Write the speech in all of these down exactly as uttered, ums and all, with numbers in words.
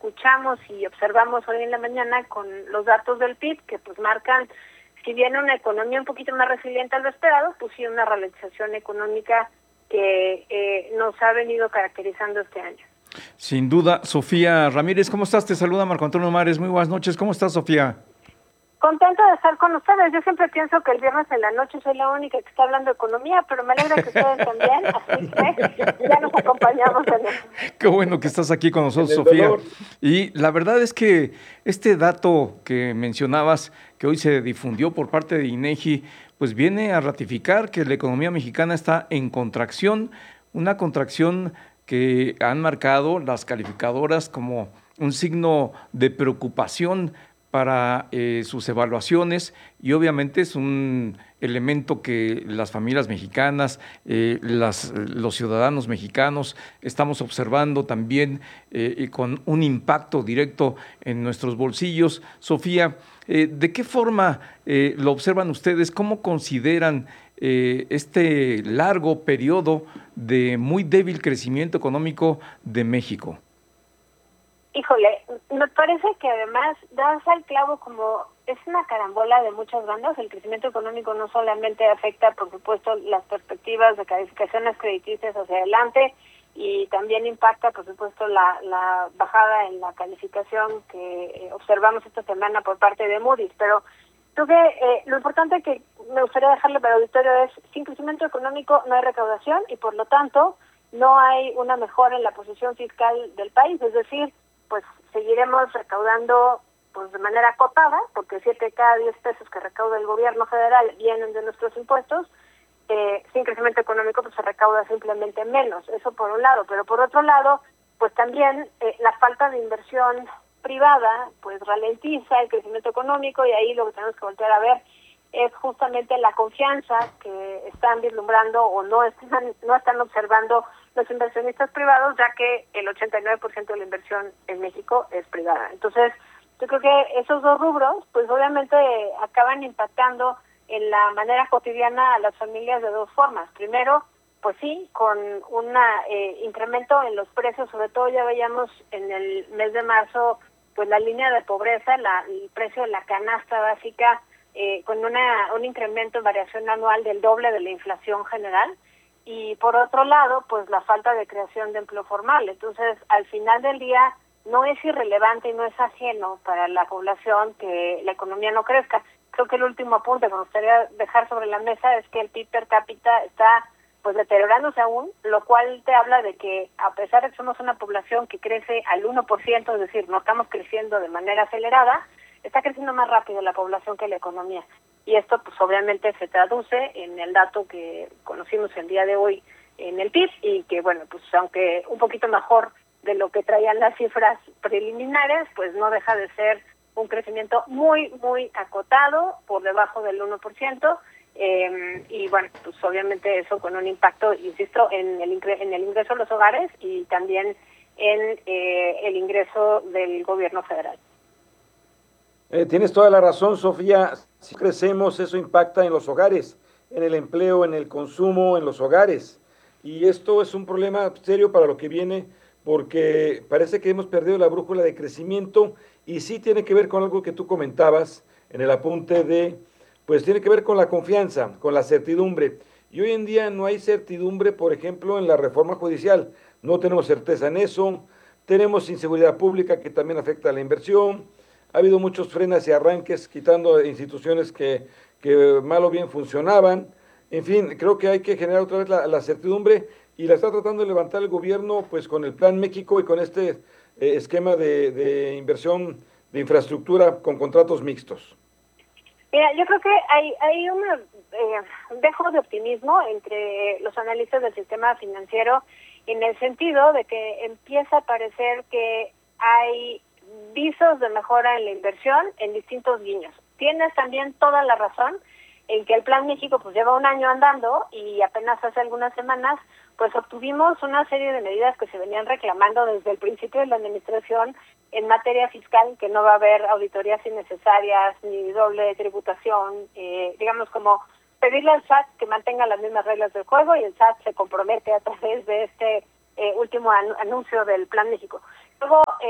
escuchamos y observamos hoy en la mañana con los datos del P I B, que pues marcan, si bien una economía un poquito más resiliente a lo esperado, pues sí una ralentización económica que eh, nos ha venido caracterizando este año. Sin duda. Sofía Ramírez, ¿cómo estás? Te saluda Marco Antonio Mares. Muy buenas noches. ¿Cómo estás, Sofía? Contenta de estar con ustedes. Yo siempre pienso que el viernes en la noche soy la única que está hablando de economía, pero me alegra que ustedes también, así que ya nos acompañamos en eso. Qué bueno que estás aquí con nosotros, Sofía. Dolor. Y la verdad es que este dato que mencionabas, que hoy se difundió por parte de INEGI, pues viene a ratificar que la economía mexicana está en contracción, una contracción que han marcado las calificadoras como un signo de preocupación para eh, sus evaluaciones, y obviamente es un elemento que las familias mexicanas, eh, las, los ciudadanos mexicanos estamos observando también eh, y con un impacto directo en nuestros bolsillos. Sofía, eh, ¿de qué forma eh, lo observan ustedes? ¿Cómo consideran eh, este largo periodo de muy débil crecimiento económico de México? Híjole, me parece que además das al clavo, como es una carambola de muchas bandas. El crecimiento económico no solamente afecta, por supuesto, las perspectivas de calificaciones crediticias hacia adelante, y también impacta, por supuesto, la, la bajada en la calificación que observamos esta semana por parte de Moody's. Pero creo que eh, lo importante que me gustaría dejarle para el auditorio es: sin crecimiento económico no hay recaudación, y por lo tanto no hay una mejora en la posición fiscal del país. Es decir, pues seguiremos recaudando pues de manera acotada, porque siete de cada diez pesos que recauda el gobierno federal vienen de nuestros impuestos. Eh, sin crecimiento económico pues se recauda simplemente menos, eso por un lado. Pero por otro lado, pues también eh, la falta de inversión privada pues ralentiza el crecimiento económico, y ahí lo que tenemos que voltear a ver es justamente la confianza que están vislumbrando o no están, no están observando los inversionistas privados, ya que el ochenta y nueve por ciento de la inversión en México es privada. Entonces, yo creo que esos dos rubros, pues obviamente acaban impactando en la manera cotidiana a las familias de dos formas. Primero, pues sí, con un eh, incremento en los precios, sobre todo ya veíamos en el mes de marzo, pues la línea de pobreza, la, el precio de la canasta básica, eh, con una un incremento en variación anual del doble de la inflación general. Y por otro lado, pues la falta de creación de empleo formal. Entonces, al final del día, no es irrelevante y no es ajeno para la población que la economía no crezca. Creo que el último apunte que me gustaría dejar sobre la mesa es que el P I B per cápita está pues deteriorándose aún, lo cual te habla de que, a pesar de que somos una población que crece al uno por ciento, es decir, no estamos creciendo de manera acelerada, está creciendo más rápido la población que la economía. Y esto pues obviamente se traduce en el dato que conocimos el día de hoy en el P I B, y que bueno, pues aunque un poquito mejor de lo que traían las cifras preliminares, pues no deja de ser un crecimiento muy, muy acotado, por debajo del uno por ciento, eh, y bueno, pues obviamente eso con un impacto, insisto, en el, ingre- en el ingreso de los hogares y también en eh, el ingreso del gobierno federal. Eh, tienes toda la razón, Sofía. Si crecemos, eso impacta en los hogares, en el empleo, en el consumo, en los hogares. Y esto es un problema serio para lo que viene, porque parece que hemos perdido la brújula de crecimiento, y sí tiene que ver con algo que tú comentabas en el apunte de, pues tiene que ver con la confianza, con la certidumbre. Y hoy en día no hay certidumbre, por ejemplo, en la reforma judicial. No tenemos certeza en eso. Tenemos inseguridad pública que también afecta a la inversión. Ha habido muchos frenos y arranques, quitando instituciones que, que mal o bien funcionaban. En fin, creo que hay que generar otra vez la, la certidumbre, y la está tratando de levantar el gobierno pues con el Plan México y con este eh, esquema de, de inversión de infraestructura con contratos mixtos. Mira, yo creo que hay, hay un eh, dejo de optimismo entre los analistas del sistema financiero, en el sentido de que empieza a parecer que hay visos de mejora en la inversión en distintos guiños. Tienes también toda la razón en que el Plan México pues lleva un año andando, y apenas hace algunas semanas pues obtuvimos una serie de medidas que se venían reclamando desde el principio de la administración en materia fiscal, que no va a haber auditorías innecesarias ni doble tributación, eh, digamos como pedirle al S A T que mantenga las mismas reglas del juego, y el S A T se compromete a través de este eh, último an- anuncio del Plan México. Luego eh, se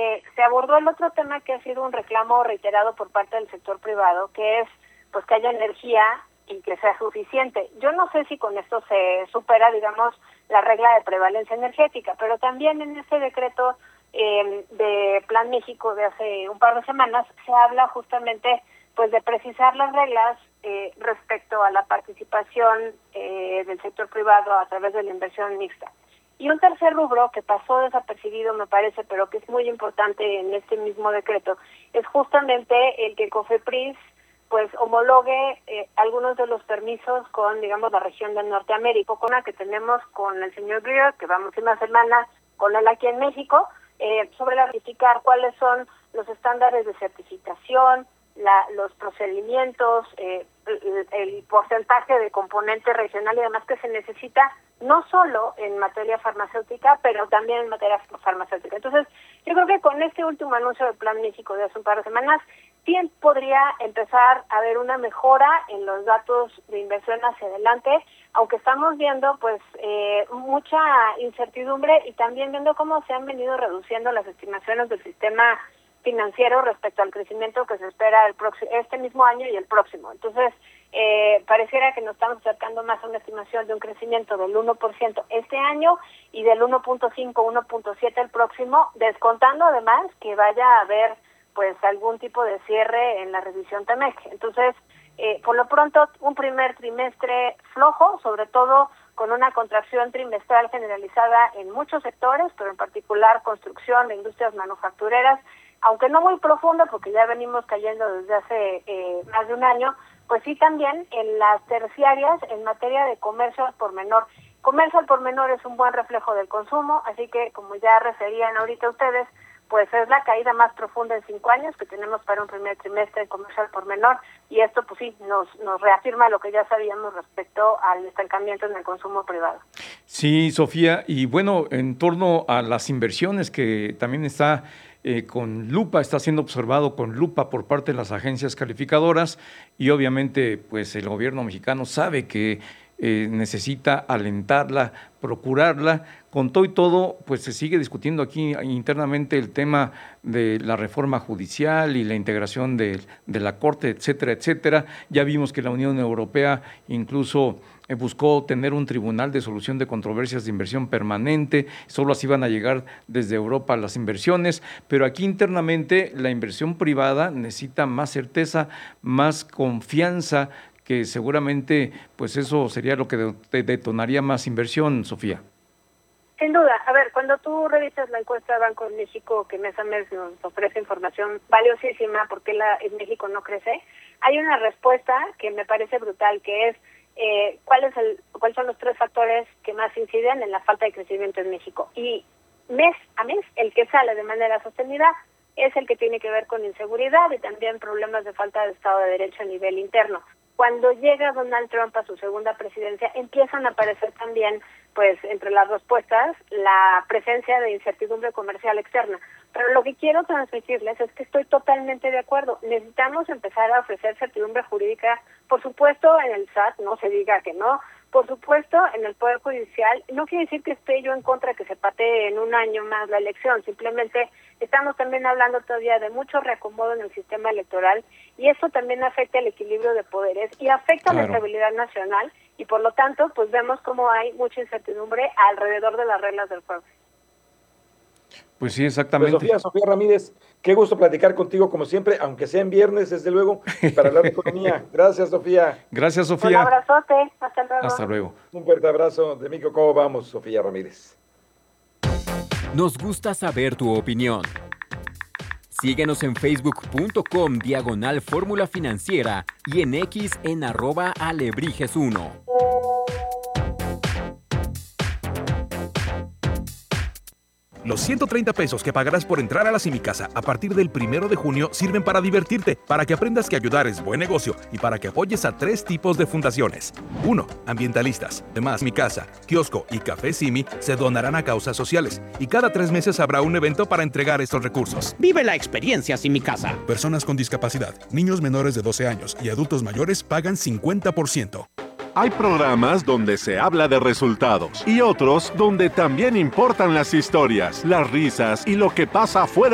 abordó el otro tema que ha sido un reclamo reiterado por parte del sector privado, que es pues que haya energía y que sea suficiente. Yo no sé si con esto se supera, digamos, la regla de prevalencia energética, pero también en este decreto eh, de Plan México de hace un par de semanas se habla justamente pues de precisar las reglas eh, respecto a la participación eh, del sector privado a través de la inversión mixta. Y un tercer rubro que pasó desapercibido, me parece, pero que es muy importante en este mismo decreto, es justamente el que COFEPRIS pues homologue eh, algunos de los permisos con, digamos, la región de Norteamérica, con la que tenemos con el señor Greer, que vamos una semana con él aquí en México, eh, sobre verificar cuáles son los estándares de certificación, la, los procedimientos, eh, el, el porcentaje de componente regional y demás que se necesita, no solo en materia farmacéutica, pero también en materia farmacéutica. Entonces, yo creo que con este último anuncio del Plan México de hace un par de semanas, sí podría empezar a haber una mejora en los datos de inversión hacia adelante, aunque estamos viendo pues eh, mucha incertidumbre y también viendo cómo se han venido reduciendo las estimaciones del sistema financiero respecto al crecimiento que se espera el próximo, este mismo año y el próximo. Entonces, eh, pareciera que nos estamos acercando más a una estimación de un crecimiento del uno por ciento este año y del uno punto cinco, uno punto siete el próximo, descontando además que vaya a haber pues algún tipo de cierre en la revisión TEMEC. Entonces, eh, por lo pronto, un primer trimestre flojo, sobre todo con una contracción trimestral generalizada en muchos sectores, pero en particular construcción de industrias manufactureras, aunque no muy profunda, porque ya venimos cayendo desde hace eh, más de un año, pues sí también en las terciarias en materia de comercio al por menor. Comercio al por menor es un buen reflejo del consumo, así que como ya referían ahorita ustedes, pues es la caída más profunda en cinco años que tenemos para un primer trimestre en comercio al por menor, y esto pues sí nos, nos reafirma lo que ya sabíamos respecto al estancamiento en el consumo privado. Sí, Sofía, y bueno, en torno a las inversiones que también está Eh, con lupa, está siendo observado con lupa por parte de las agencias calificadoras, y obviamente pues el gobierno mexicano sabe que eh, necesita alentarla, procurarla. Con todo y todo, pues se sigue discutiendo aquí internamente el tema de la reforma judicial y la integración de, de la Corte, etcétera, etcétera. Ya vimos que la Unión Europea incluso buscó tener un tribunal de solución de controversias de inversión permanente, solo así van a llegar desde Europa las inversiones, pero aquí internamente la inversión privada necesita más certeza, más confianza, que seguramente pues eso sería lo que detonaría más inversión, Sofía. Sin duda. A ver, cuando tú revisas la encuesta de Banco de México, que mes a mes nos ofrece información valiosísima porque la, en México no crece, hay una respuesta que me parece brutal, que es eh, ¿cuál es el, cuáles son los tres factores que más inciden en la falta de crecimiento en México. Y mes a mes, el que sale de manera sostenida es el que tiene que ver con inseguridad y también problemas de falta de Estado de Derecho a nivel interno. Cuando llega Donald Trump a su segunda presidencia, empiezan a aparecer también, pues, entre las respuestas, la presencia de incertidumbre comercial externa. Pero lo que quiero transmitirles es que estoy totalmente de acuerdo. Necesitamos empezar a ofrecer certidumbre jurídica, por supuesto, en el S A T, no se diga que no, por supuesto, en el Poder Judicial. No quiere decir que esté yo en contra de que se patee en un año más la elección, simplemente estamos también hablando todavía de mucho reacomodo en el sistema electoral, y eso también afecta el equilibrio de poderes y afecta claro. la estabilidad nacional, y por lo tanto, pues vemos cómo hay mucha incertidumbre alrededor de las reglas del juego. Pues sí, exactamente. Pues Sofía, Sofía Ramírez, qué gusto platicar contigo como siempre, aunque sea en viernes, desde luego, para hablar de economía. Gracias, Sofía. Gracias, Sofía. Un abrazote, hasta luego. Hasta luego. Un fuerte abrazo de Mico. ¿Cómo vamos, Sofía Ramírez? Nos gusta saber tu opinión. Síguenos en facebook.com diagonal fórmula financiera y en X en arroba alebrijes uno. Los ciento treinta pesos que pagarás por entrar a la Simicasa a partir del primero de junio sirven para divertirte, para que aprendas que ayudar es buen negocio y para que apoyes a tres tipos de fundaciones. uno. Ambientalistas. Además, Mi Casa, Kiosco y Café Simi se donarán a causas sociales y cada tres meses habrá un evento para entregar estos recursos. Vive la experiencia Simicasa. Personas con discapacidad, niños menores de doce años y adultos mayores pagan cincuenta por ciento. Hay programas donde se habla de resultados y otros donde también importan las historias, las risas y lo que pasa afuera